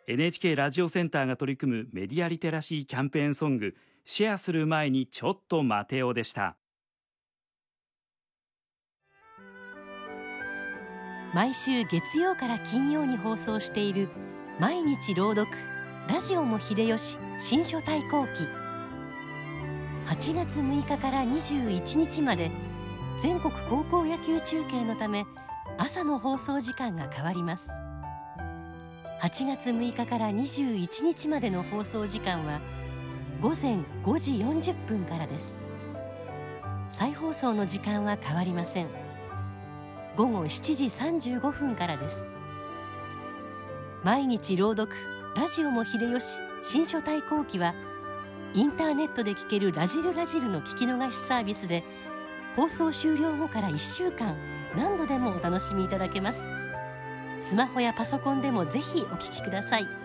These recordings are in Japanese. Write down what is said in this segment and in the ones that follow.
NHK ラジオセンターが取り組むメディアリテラシーキャンペーンソング、シェアする前にちょっと待てよでした。 毎週月曜から金曜に放送している毎日朗読ラジオも秀吉新書対抗記。8月6日から21日まで全国高校野球中継のため朝の放送時間が変わります。8月6日から21日までの放送時間は午前5時40分からです。再放送の時間は変わりません。午後7時35分からです。毎日朗読ラジオも秀吉新書対抗記はインターネットで聞けるラジルラジルの聞き逃しサービスで放送終了後から1週間何度でもお楽しみいただけます。スマホやパソコンでもぜひお聞きください。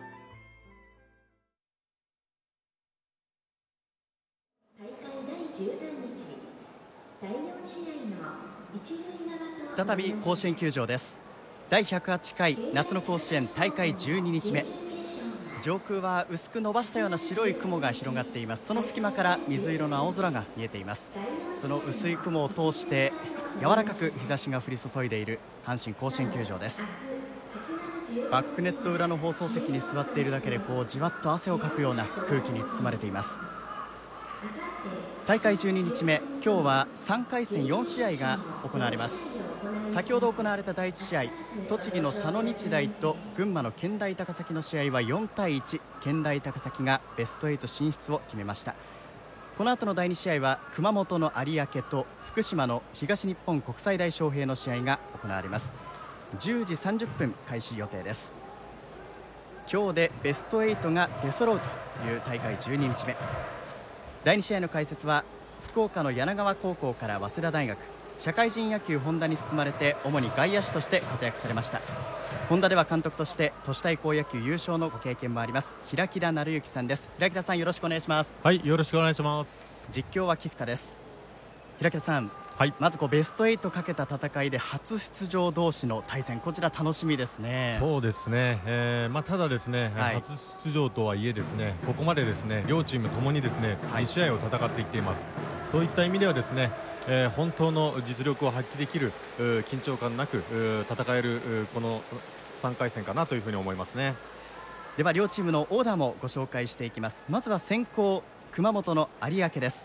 大会第13日第4試合の一塁側と再び甲子園球場です。第108回夏の甲子園大会12日目、上空は薄く伸ばしたような白い雲が広がっています。その隙間から水色の青空が見えています。その薄い雲を通して柔らかく日差しが降り注いでいる阪神甲子園球場です。バックネット裏の放送席に座っているだけでじわっと汗をかくような空気に包まれています。大会12日目、今日は3回戦4試合が行われます。先ほど行われた第1試合、栃木の佐野日大と群馬の健大高崎の試合は4対1、健大高崎がベスト8進出を決めました。この後の第2試合は熊本の有明と福島の東日本国際大昌平の試合が行われます。10時30分開始予定です。今日でベスト8が出揃うという大会12日目。第2試合の解説は福岡の柳川高校から早稲田大学、社会人野球ホンダに進まれて主に外野手として活躍されました。ホンダでは監督として都市対抗野球優勝のご経験もあります平木田成之さんです。平木田さん、よろしくお願いします。 はい、よろしくお願いします。 実況は菊田です。平木田さん、 はい、 まずベスト8かけた戦いで初出場同士の対戦、こちら楽しみですね。 そうですね、ただですね、 はい、 初出場とはいえですね、ここまでですね両チームともにですね、2試合を戦っていっています。そういった意味ではですね、本当の実力を発揮できる緊張感なく戦えるこの3回戦かなというふうに思いますね。 では両チームのオーダーもご紹介していきます。まずは先攻熊本の有明です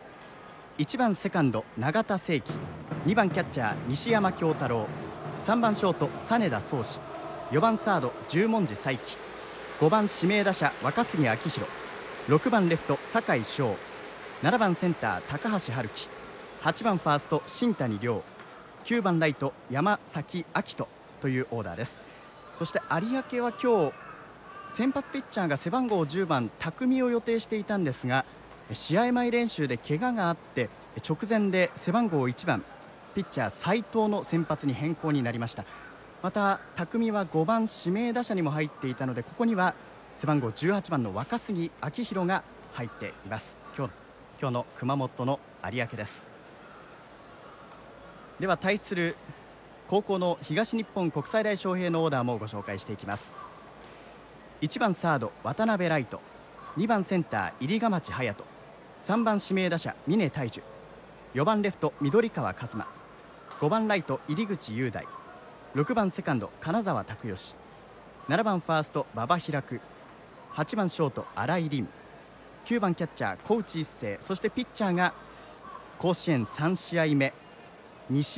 。1番セカンド永田誠輝、2番キャッチャー西山京太郎、3番ショート実田宗志、4番サード十文字彩輝、5番指名打者若杉明弘、6番レフト酒井翔、7番センター高橋春樹、8番ファースト新谷亮、9番ライト山崎明人というオーダーです。そして有明は今日先発ピッチャーが背番号10番匠を予定していたんですが、試合前練習で怪我があって直前で背番号1番ピッチャー斉藤の先発に変更になりました。また匠は5番指名打者にも入っていたので、ここには背番号18番の若杉明弘が入っています。今日の熊本の有明です。では対する高校の東日本国際大昌平のオーダーもご紹介していきます。1番サード渡辺ライト、2番センター入賀町隼人、3番指名打者峰大樹、4番レフト緑川一馬、5番ライト入口雄大、6番セカンド金沢拓義、7番ファースト馬場開く、8番ショート新井凛、9番キャッチャー小内一成、そしてピッチャーが甲子園3試合目西